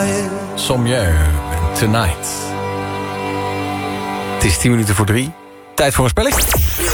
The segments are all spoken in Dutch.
Sommieu, Tonight. Het is 3:10. Tijd voor een spelletje.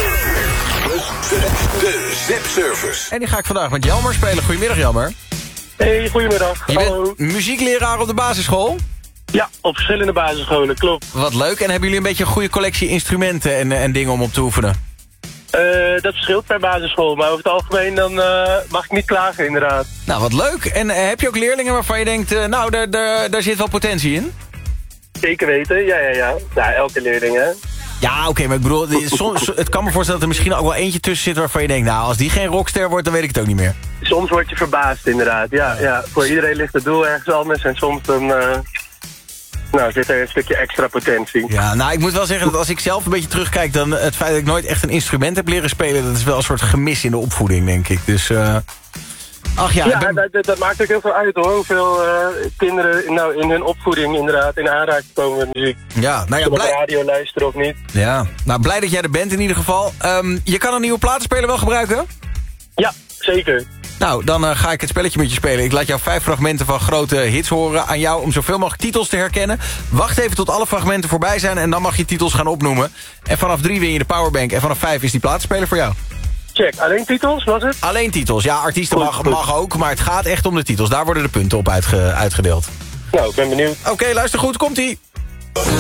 De Zip-service. En die ga ik vandaag met Jelmer spelen. Goedemiddag, Jelmer. Hey, goedemiddag. Je Hallo. bent muziekleraar op de basisschool? Ja, op verschillende basisscholen, klopt. Wat leuk. En hebben jullie een beetje een goede collectie instrumenten en dingen om op te oefenen? Dat verschilt per basisschool, maar over het algemeen dan mag ik niet klagen, inderdaad. Nou, wat leuk. En heb je ook leerlingen waarvan je denkt, daar zit wel potentie in? Zeker weten, ja. Ja, elke leerling, hè. Ja, oké, maar ik bedoel, het kan me voorstellen dat er misschien ook wel eentje tussen zit waarvan je denkt, nou, als die geen rockster wordt, dan weet ik het ook niet meer. Soms word je verbaasd, inderdaad, ja. Voor iedereen ligt het doel ergens anders en soms dan... zit er een stukje extra potentie. Ja, nou, ik moet wel zeggen dat als ik zelf een beetje terugkijk, dan het feit dat ik nooit echt een instrument heb leren spelen, dat is wel een soort gemis in de opvoeding, denk ik. Dus, ach ja. Ja, dat maakt ook heel veel uit, hoor. Hoeveel kinderen in hun opvoeding inderdaad in aanraking komen met muziek. Ja, nou ja, op de radio luisteren of niet. Ja, nou, blij dat jij er bent in ieder geval. Je kan een nieuwe platenspeler wel gebruiken? Ja, zeker. Nou, dan ga ik het spelletje met je spelen. Ik laat jou 5 fragmenten van grote hits horen aan jou om zoveel mogelijk titels te herkennen. Wacht even tot alle fragmenten voorbij zijn en dan mag je titels gaan opnoemen. En vanaf 3 win je de powerbank en vanaf 5 is die platenspeler voor jou. Check, alleen titels was het? Alleen titels, ja, artiesten mag ook, maar het gaat echt om de titels. Daar worden de punten op uitgedeeld. Nou, ik ben benieuwd. Oké, luister goed, komt-ie.